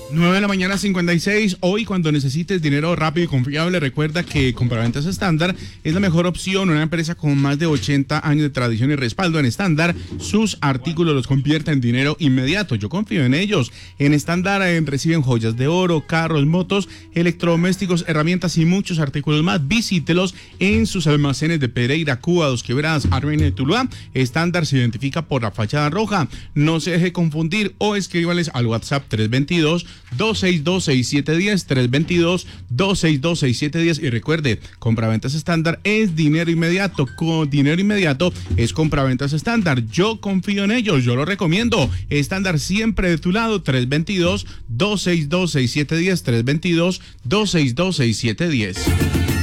9 de la mañana 56. Hoy, cuando necesites dinero rápido y confiable, recuerda que Compraventas Estándar es la mejor opción. Una empresa con más de 80 años de tradición y respaldo. En Estándar, sus artículos los convierte en dinero inmediato. Yo confío en ellos. En Estándar reciben joyas de oro, carros, motos, electrodomésticos, herramientas y muchos artículos más. Visítelos en sus almacenes de Pereira, Cuba, Dos Quebradas, Armenia y Tuluá. Estándar se identifica por la fachada roja. No se deje confundir o escríbales al WhatsApp 322-262-6710, 322-262-6710. Y recuerde, Compraventas Estándar es dinero inmediato. Con dinero inmediato es Compraventas Estándar. Yo confío en ellos, yo lo recomiendo. Estándar siempre de tu lado. 322-262-6710, 322-262-6710.